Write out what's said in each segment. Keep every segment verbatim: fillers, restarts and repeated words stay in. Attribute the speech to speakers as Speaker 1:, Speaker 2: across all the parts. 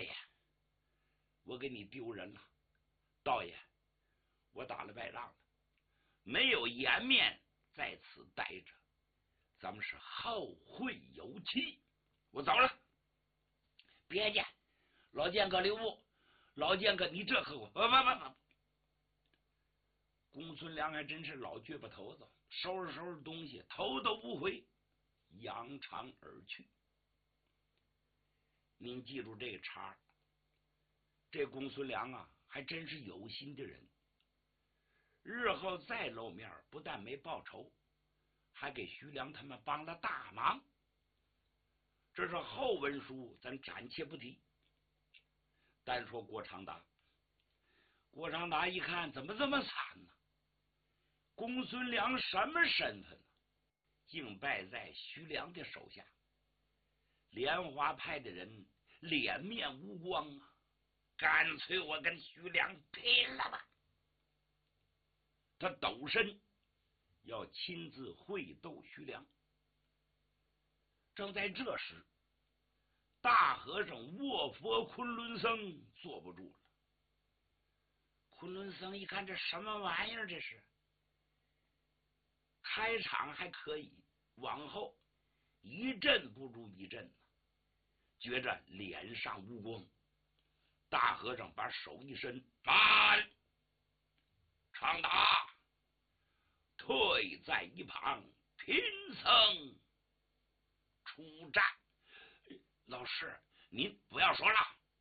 Speaker 1: 爷，我给你丢人了。道爷，我打了败仗了，没有颜面在此待着，咱们是后会有期。我走了。别介，老剑客留步，老剑客你这可我不不不不。公孙良还真是老倔巴头子，收拾收拾东西，头都不回，扬长而去。您记住这个茬，这公孙良啊，还真是有心的人。日后再露面，不但没报仇，还给徐良他们帮了大忙。这是后文书，咱暂且不提。单说郭长达，郭长达一看，怎么这么惨呢？公孙良什么身份呢？竟败在徐良的手下。莲花派的人脸面无光啊！干脆我跟徐良拼了吧！他抖身要亲自会斗徐良。正在这时，大和尚卧佛昆仑僧坐不住了。昆仑僧一看，这什么玩意儿？这是开场还可以，往后一阵不如一阵，觉着脸上无光。大和尚把手一伸，慢，长达退在一旁，贫僧出战。老师，您不要说了。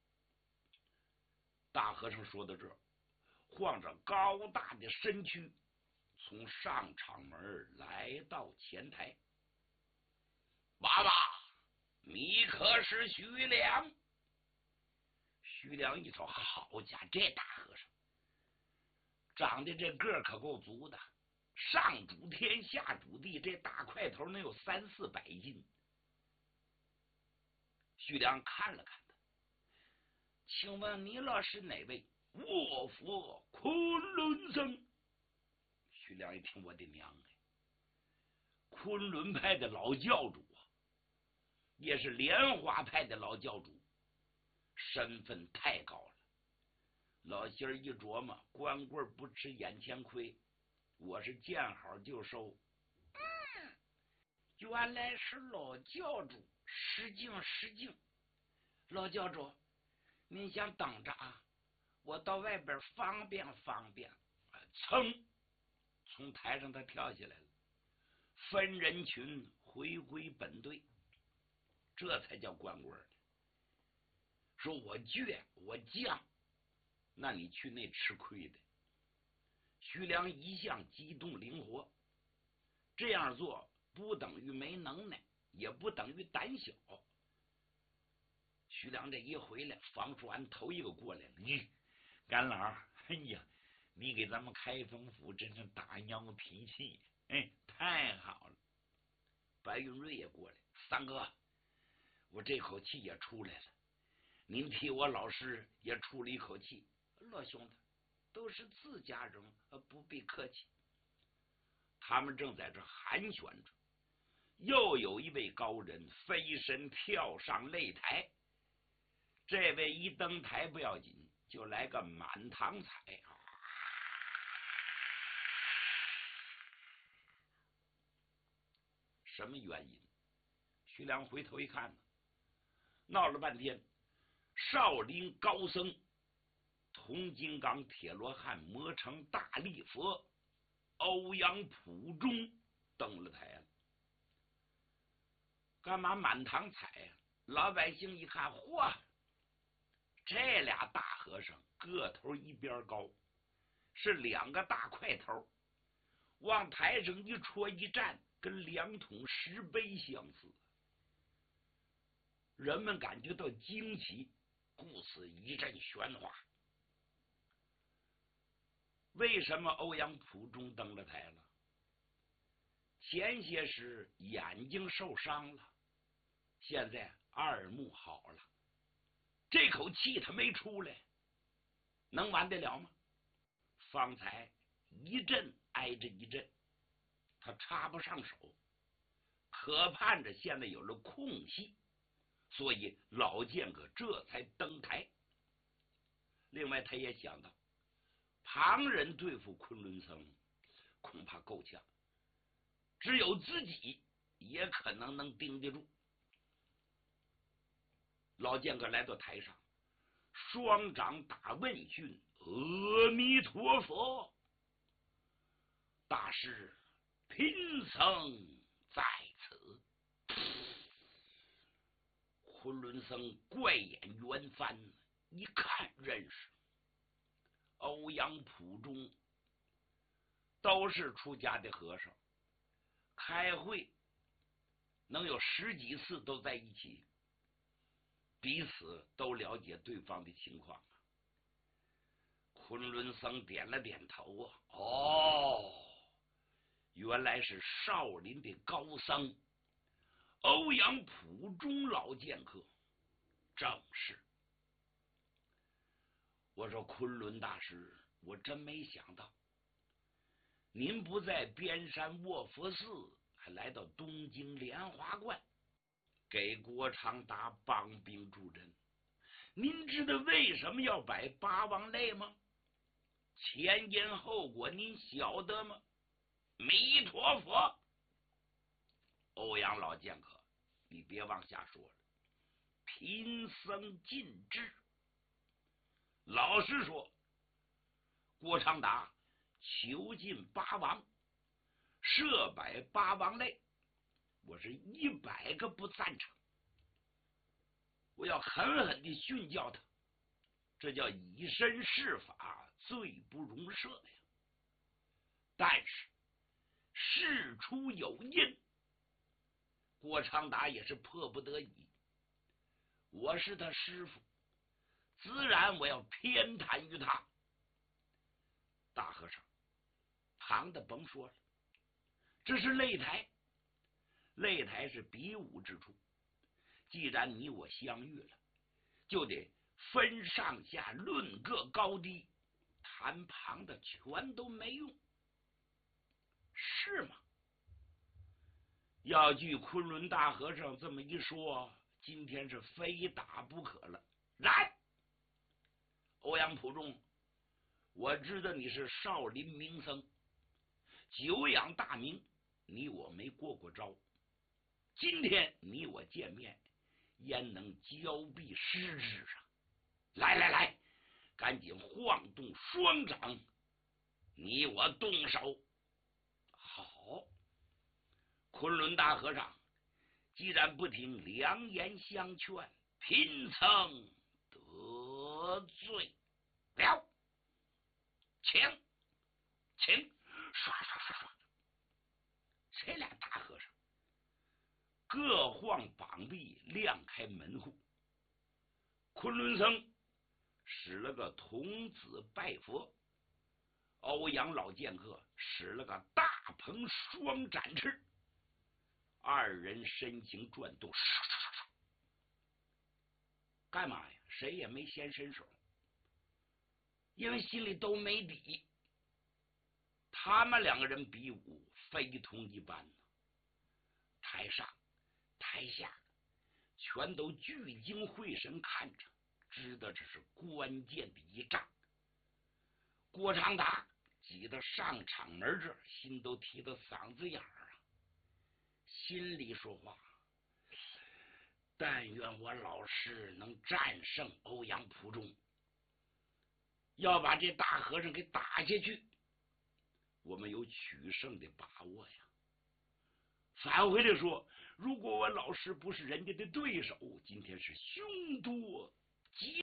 Speaker 1: 大和尚说到这儿，晃着高大的身躯，从上场门来到前台。爸爸，你可是徐良？徐良一瞅，好家伙，这大和尚长得这个可够足的，上主天下主地，这大块头能有三四百斤。徐良看了看他，请问你老是哪位？卧佛昆仑僧。徐良一听，我的娘哎！昆仑派的老教主啊，也是莲花派的老教主，身份太高了。老心儿一琢磨，光棍不吃眼前亏，我是见好就收。嗯，原来是老教主，失敬失敬。老教主，您想等着啊？我到外边方便方便。噌，从台上他跳下来了，分人群回归本队，这才叫光棍。说我倔我犟，那你去那吃亏的。徐良一向机动灵活，这样做不等于没能耐，也不等于胆小。徐良这一回来，房叔安头一个过来了，你干老，哎呀，你给咱们开封府真是大娘脾气，哎，太好了。白云瑞也过来，三哥，我这口气也出来了，您替我老师也出了一口气。老兄弟，都是自家人，不必客气。他们正在这寒暄着，又有一位高人飞身跳上擂台。这位一登台不要紧，就来个满堂彩。什么原因？徐良回头一看，闹了半天，少林高僧铜金刚铁罗汉磨成大力佛欧阳普中登了台了。干嘛满堂彩呀、啊？老百姓一看，嚯，这俩大和尚个头一边高，是两个大块头，往台上一戳一站，跟两桶石碑相似。人们感觉到惊奇，故此一阵喧哗。为什么欧阳普中登了台了？前些时眼睛受伤了，现在二目好了，这口气他没出来，能完得了吗？方才一阵挨着一阵，他插不上手，可盼着现在有了空隙， 所以老剑客这才登台。另外他也想到旁人对付昆仑僧恐怕够呛，只有自己也可能能顶得住。老剑客来到台上，双掌打问讯，阿弥陀佛，大师贫僧在此。昆仑僧怪眼圆翻，一看认识欧阳普中，都是出家的和尚，开会能有十几次都在一起，彼此都了解对方的情况啊。昆仑僧点了点头啊，哦，原来是少林的高僧欧阳普中老剑客，正是。我说昆仑大师，我真没想到您不在边山卧佛寺，还来到东京莲花观给郭长达帮兵助阵。您知道为什么要摆八王擂吗？前因后果您晓得吗？弥陀佛！欧阳老剑客，你别往下说了，贫僧尽知。老实说，郭长达囚禁八王，设摆八王擂，我是一百个不赞成。我要狠狠地训教他，这叫以身试法，罪不容赦呀。但是事出有因，郭长达也是迫不得已，我是他师傅，自然我要偏袒于他。大和尚旁的甭说了，这是擂台，擂台是比武之处，既然你我相遇了，就得分上下，论个高低，谈旁的全都没用，是吗？要据昆仑大和尚这么一说，今天是非打不可了。然欧阳普中，我知道你是少林名僧，久仰大名，你我没过过招，今天你我见面，焉能交臂失之上？来来来，赶紧晃动双掌，你我动手。好，昆仑大和尚既然不听良言相劝，贫僧得罪了，请请，刷刷刷刷，这俩大和尚各晃膀臂，亮开门户。昆仑僧使了个童子拜佛，欧阳老剑客使了个大鹏双展翅，二人身形转动，干嘛呀？谁也没先伸手，因为心里都没底。他们两个人比武非同一般呢，台上台下全都聚精会神看着，知道这是关键的一仗。郭长达挤到上场门这儿，心都提到嗓子眼儿啊，心里说话：但愿我老师能战胜欧阳普中，要把这大和尚给打下去，我们有取胜的把握呀。返回来说，如果我老师不是人家的对手，今天是凶多吉